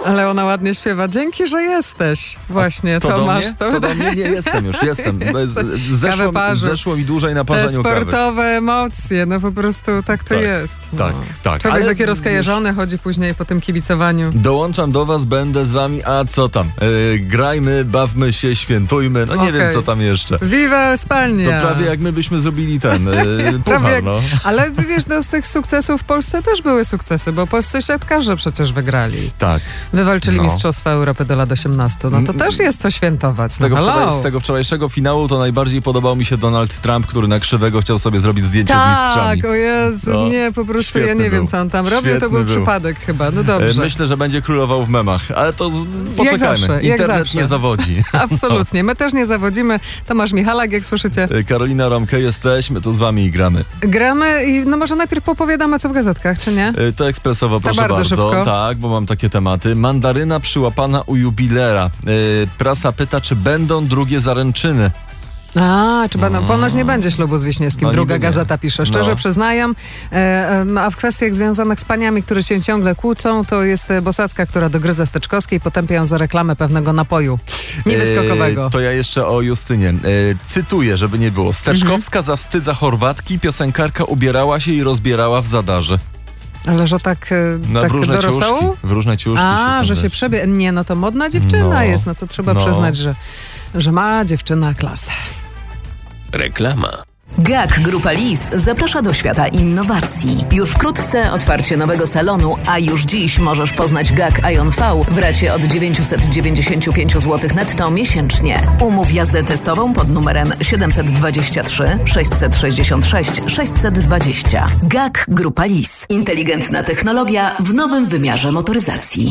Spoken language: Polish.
Ale ona ładnie śpiewa. Dzięki, że jesteś. Właśnie, Tomasz. To do mnie nie jestem już, jestem. Zeszło mi dłużej na parzeniu kawy. Te sportowe emocje, no po prostu tak to jest. No. Tak. Człowiek taki rozkojarzony chodzi później po tym kibicowaniu. Dołączam do was, będę z wami, a co tam? Grajmy, bawmy się, świętujmy, nie wiem co tam jeszcze. Viva Spalnia! To prawie jak my byśmy zrobili ten puchar, no. Ale wiesz, z tych sukcesów w Polsce też były sukcesy, bo polscy siatkarze przecież wygrali. Tak. Wywalczyli Mistrzostwa Europy do lat 18. No to też jest co świętować. Z tego wczorajszego finału to najbardziej podobał mi się Donald Trump, który na krzywego chciał sobie zrobić zdjęcie z mistrzami. Tak, o Jezu, nie, po prostu ja nie wiem, co on tam robił, to był przypadek chyba, no dobrze. Myślę, że będzie królował w memach, ale to poczekajmy. Jak zawsze, Internet nie zawodzi. Absolutnie, my też nie zawodzimy. Tomasz Michalak, jak słyszycie. Karolina Romke, jesteśmy tu z wami i gramy. Gramy i może najpierw popowiadamy, co w gazetkach, czy nie? To ekspresowo, proszę bardzo. Szybko. Tak, bo mam takie tematy. Mandaryna przyłapana u jubilera. Prasa pyta, czy będą drugie zaręczyny. Czy będą? Ponoć nie będzie ślubu z Wiśniewskim. Druga gazeta pisze. Szczerze przyznaję. A w kwestiach związanych z paniami, które się ciągle kłócą, to jest Bosacka, która dogryza Steczkowskiej, potępia ją za reklamę pewnego napoju niewyskokowego. To ja jeszcze o Justynie. Cytuję, żeby nie było. Steczkowska zawstydza Chorwatki, piosenkarka ubierała się i rozbierała w Zadarze. Ale że tak w różne do rosołu? W różne ciuszki. Że się przebie. Nie, to modna dziewczyna jest. No to trzeba przyznać, że ma dziewczyna klasę. Reklama. GAK Grupa Lis zaprasza do świata innowacji. Już wkrótce otwarcie nowego salonu, a już dziś możesz poznać GAK Ion V w racie od 995 zł netto miesięcznie. Umów jazdę testową pod numerem 723 666 620. GAK Grupa Lis. Inteligentna technologia w nowym wymiarze motoryzacji.